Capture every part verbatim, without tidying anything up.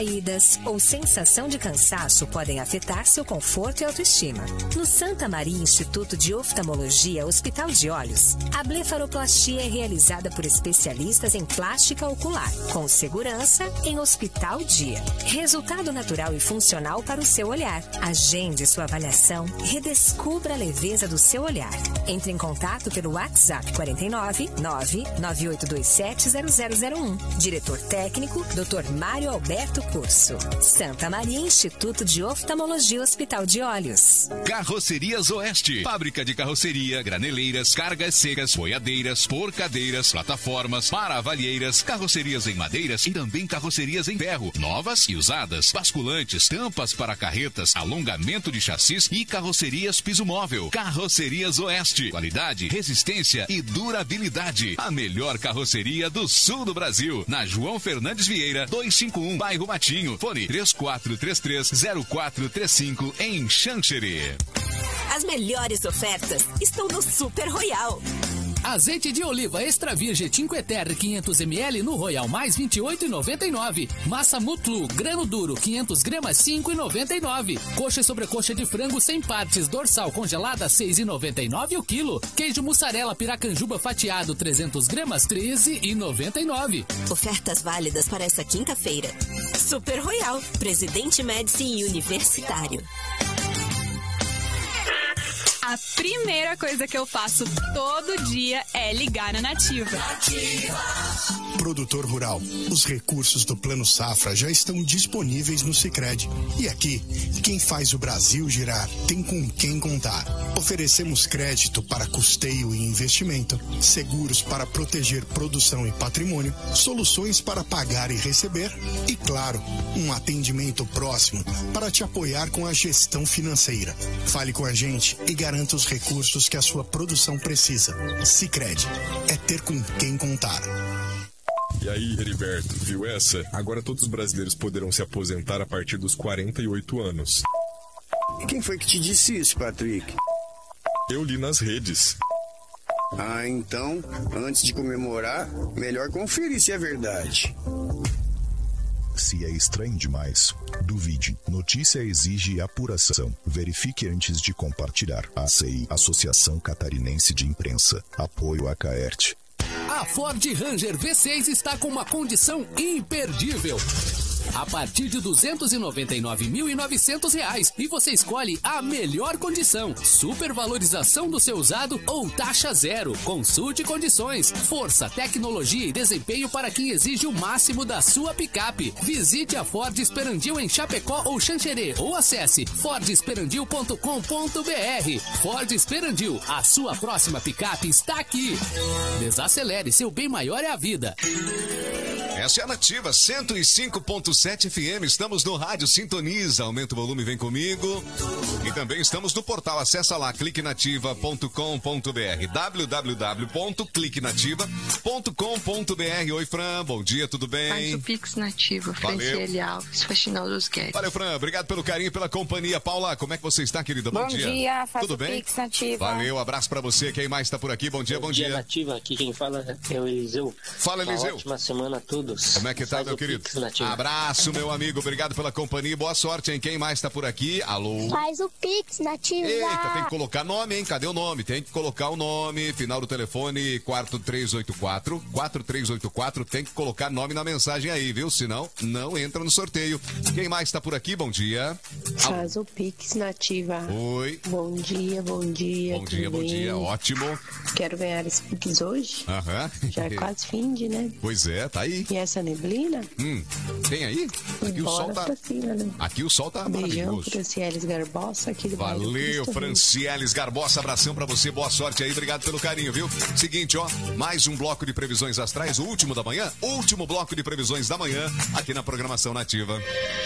Caídas ou sensação de cansaço podem afetar seu conforto e autoestima. No Santa Maria Instituto de Oftalmologia Hospital de Olhos, a blefaroplastia é realizada por especialistas em plástica ocular, com segurança em Hospital Dia. Resultado natural e funcional para o seu olhar. Agende sua avaliação, redescubra a leveza do seu olhar. Entre em contato pelo WhatsApp quatro nove nove nove oito dois sete zero zero zero um. Diretor técnico, doutor Mário Alberto Curso. Santa Maria Instituto de Oftalmologia Hospital de Olhos. Carrocerias Oeste. Fábrica de carroceria, graneleiras, cargas secas, boiadeiras, porcadeiras, plataformas, paravalheiras, carrocerias em madeiras e também carrocerias em ferro, novas e usadas, basculantes, tampas para carretas, alongamento de chassis e carrocerias piso móvel. Carrocerias Oeste. Qualidade, resistência e durabilidade. A melhor carroceria do sul do Brasil. Na João Fernandes Vieira, duzentos e cinquenta e um, bairro Matinho. Fone três quatro três três zero quatro três cinco em Xanxerê. As melhores ofertas estão no Super Royal. Azeite de oliva extra virgem cinco Eterre quinhentos mililitros no Royal mais vinte e oito reais e noventa e nove centavos. Massa Mutlu grano duro quinhentas gramas cinco reais e noventa e nove centavos. Coxa e sobrecoxa de frango sem partes dorsal congelada seis reais e noventa e nove centavos o quilo. Queijo mussarela piracanjuba fatiado trezentas gramas treze reais e noventa e nove centavos. Ofertas válidas para essa quinta-feira. Super Royal, Presidente Médici e Universitário. A primeira coisa que eu faço todo dia é ligar na Nativa. Nativa. Produtor rural, os recursos do Plano Safra já estão disponíveis no Sicredi. E aqui, quem faz o Brasil girar tem com quem contar. Oferecemos crédito para custeio e investimento, seguros para proteger produção e patrimônio, soluções para pagar e receber e, claro, um atendimento próximo para te apoiar com a gestão financeira. Fale com a gente e garanta os recursos que a sua produção precisa. Sicredi é ter com quem contar. E aí, Heriberto, viu essa? Agora todos os brasileiros poderão se aposentar a partir dos quarenta e oito anos. E quem foi que te disse isso, Patrick? Eu li nas redes. Ah, então, antes de comemorar, melhor conferir se é verdade. Se é estranho demais, duvide. Notícia exige apuração. Verifique antes de compartilhar. A C I, Associação Catarinense de Imprensa. Apoio a Caert. A Ford Ranger V seis está com uma condição imperdível. A partir de duzentos e noventa e nove mil e novecentos reais e você escolhe a melhor condição, supervalorização do seu usado ou taxa zero. Consulte condições, força, tecnologia e desempenho para quem exige o máximo da sua picape. Visite a Ford Esperandil em Chapecó ou Xanxerê ou acesse ford esperandil ponto com ponto b r. Ford Esperandil, a sua próxima picape está aqui. Desacelere, seu bem maior é a vida. Essa é a Nativa cento e cinco ponto sete F M. Estamos no rádio, sintoniza, aumenta o volume, vem comigo. E também estamos no portal, acessa lá, clique nativa ponto com ponto b r, w w w ponto clique nativa ponto com ponto b r. Oi, Fran, bom dia, tudo bem? Faz o Pix Nativa, Franciele Alves, Faxinal dos Guedes. Valeu, Fran, obrigado pelo carinho e pela companhia. Paula, como é que você está, querida? Bom, bom dia. Bom dia, faz tudo o bem? Pix Nativa. Valeu, abraço pra você, quem mais está por aqui? Bom dia, bom, bom dia. dia. Nativa, aqui quem fala é o Eliseu. Fala, Eliseu. Uma ótima semana a todos. Como é que tá, Faz meu querido? Pix, abraço, meu amigo, obrigado pela companhia, boa sorte, hein? Quem mais está por aqui? Alô? Faz o Pix Nativa. Eita, tem que colocar nome, hein? Cadê o nome? Tem que colocar o nome, final do telefone quatro três oito quatro, quatro três oito quatro, tem que colocar nome na mensagem aí, viu? Senão, não entra no sorteio. Quem mais está por aqui? Bom dia. Faz o Pix Nativa. Oi. Bom dia, bom dia. Bom dia, bom bem? dia, ótimo. Quero ganhar esse Pix hoje. Aham. Já é quase fim de, né? Pois é, tá aí. E essa neblina? Hum, tem aí? Aqui Bora o sol tá... cima, né? Aqui o sol tá Beijão, maravilhoso. Francieles Garbosa aqui do Valeu, Francieles Garbosa, abração pra você, boa sorte aí, obrigado pelo carinho, viu? Seguinte, ó, mais um bloco de previsões astrais, o último da manhã, último bloco de previsões da manhã, aqui na programação Nativa.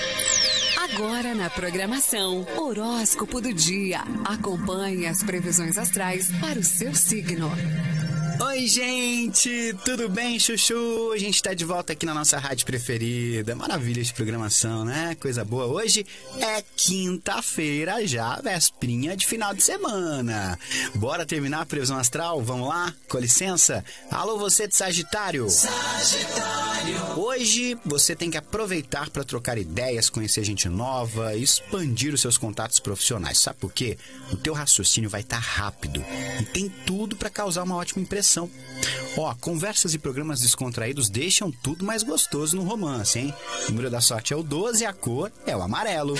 Agora na programação, horóscopo do dia. Acompanhe as previsões astrais para o seu signo. Oi, gente, tudo bem, Chuchu? A gente tá de volta aqui na nossa rádio preferida. Maravilha de programação, né? Coisa boa. Hoje é quinta-feira já, vesprinha de final de semana. Bora terminar a previsão astral? Vamos lá? Com licença. Alô, você de Sagitário. Sagitário. Hoje você tem que aproveitar para trocar ideias, conhecer gente nova, expandir os seus contatos profissionais. Sabe por quê? O teu raciocínio vai estar rápido e tem tudo para causar uma ótima impressão. Ó, conversas e programas descontraídos deixam tudo mais gostoso no romance, hein? O número da sorte é o doze e a cor é o amarelo.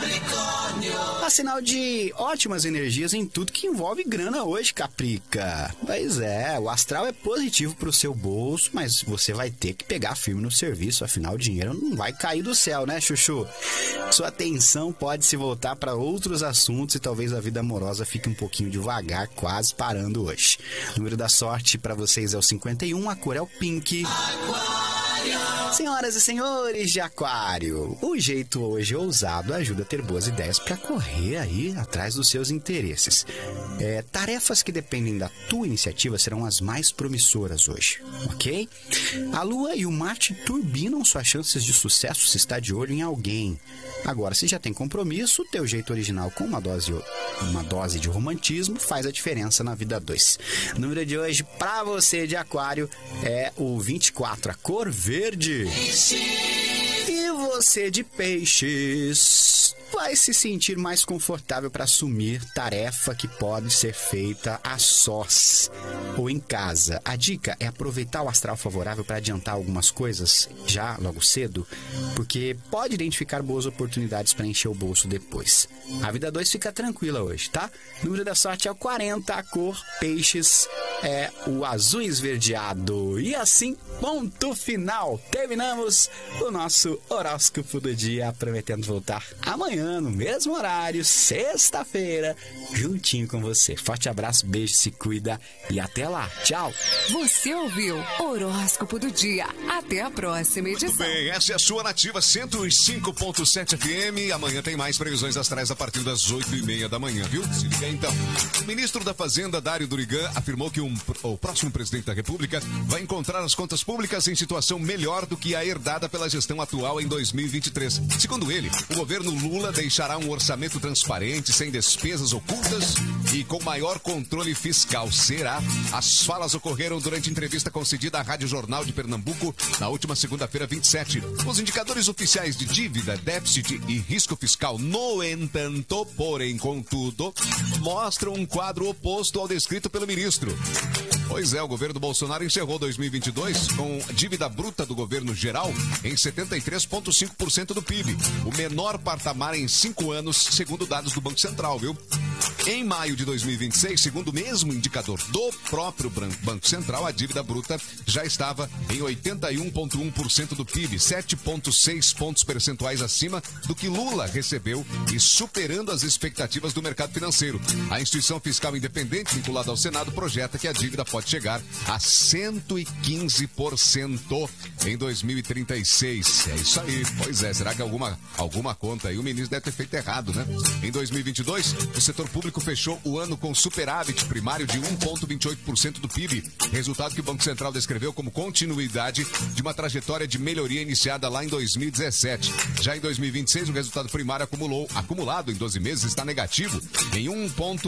A sinal de ótimas energias em tudo que envolve grana hoje, Caprica. Pois é, o astral é positivo pro seu bolso, mas você vai ter que pegar firme no serviço, afinal o dinheiro não vai cair do céu, né, Chuchu? Sua atenção pode se voltar para outros assuntos e talvez a vida amorosa fique um pouquinho devagar, quase parando hoje. O número da sorte para vocês é o cinquenta e um, a cor é o pink. Senhoras e senhores de Aquário, o jeito hoje ousado ajuda a ter boas ideias para correr aí atrás dos seus interesses. É, tarefas que dependem da tua iniciativa serão as mais promissoras hoje, ok? A Lua e o Marte turbinam suas chances de sucesso se está de olho em alguém. Agora, se já tem compromisso, o teu jeito original com uma dose, uma dose de romantismo faz a diferença na vida dois. O número de hoje para você de Aquário é o vinte e quatro, a cor verde. E você de Peixes vai se sentir mais confortável para assumir tarefa que pode ser feita a sós ou em casa. A dica é aproveitar o astral favorável para adiantar algumas coisas já logo cedo, porque pode identificar boas oportunidades para encher o bolso depois. A vida dois fica tranquila hoje, tá? O número da sorte é o quarenta, a cor Peixes é o azul esverdeado. E assim, ponto final. Terminamos o nosso horóscopo do dia, prometendo voltar amanhã no mesmo horário, sexta-feira, juntinho com você. Forte abraço, beijo, se cuida e até lá. Tchau. Você ouviu Horóscopo do Dia. Até a próxima edição. Muito bem, essa é a sua Nativa cento e cinco ponto sete F M. Amanhã tem mais previsões astrais a partir das oito e meia da manhã, viu? Se liga aí, então. O ministro da Fazenda, Dário Durigan, afirmou que um, o próximo presidente da República vai encontrar as contas públicas em situação melhor do que a herdada pela gestão atual em dois mil e vinte e três. Segundo ele, o governo Lula deixará um orçamento transparente, sem despesas ocultas e com maior controle fiscal. Será? As falas ocorreram durante entrevista concedida à Rádio Jornal de Pernambuco na última segunda-feira, vinte e sete. Os indicadores oficiais de dívida, déficit e risco fiscal, no entanto, porém, contudo, mostram um quadro oposto ao descrito pelo ministro. Pois é, o governo Bolsonaro encerrou dois mil e vinte e dois com dívida bruta do governo geral em setenta e três vírgula cinco por cento do P I B, o menor patamar em cinco anos, segundo dados do Banco Central, viu? Em maio de dois mil e vinte e seis, segundo o mesmo indicador do próprio Banco Central, a dívida bruta já estava em oitenta e um vírgula um por cento do P I B, sete vírgula seis pontos percentuais acima do que Lula recebeu e superando as expectativas do mercado financeiro. A instituição fiscal independente vinculada ao Senado projeta que a dívida pode chegar a cento e quinze por cento em dois mil e trinta e seis. É isso aí. Pois é, será que alguma, alguma conta aí o ministro deve ter feito errado, né? Em dois mil e vinte e dois, o setor público fechou o ano com superávit primário de um vírgula vinte e oito por cento do P I B, resultado que o Banco Central descreveu como continuidade de uma trajetória de melhoria iniciada lá em dois mil e dezessete. Já em dois mil e vinte e seis, o resultado primário acumulou, acumulado em doze meses está negativo em um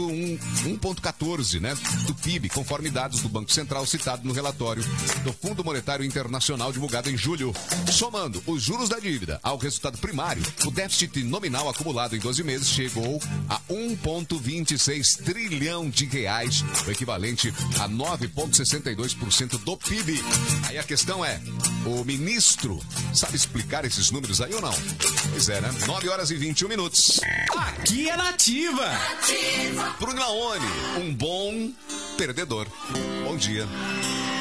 vírgula quatorze, né, do P I B, conforme dados do Banco Central citado no relatório do Fundo Monetário Internacional divulgado em julho. Somando os juros da dívida ao resultado primário, o déficit nominal acumulado em doze meses chegou a um vírgula vinte e seis trilhão de reais, o equivalente a nove vírgula sessenta e dois por cento do P I B. Aí a questão é, o ministro sabe explicar esses números aí ou não? Pois é, né? nove horas e vinte e um minutos. Aqui é Nativa. Nativa. Bruno Laone, um bom perdedor. Bom dia.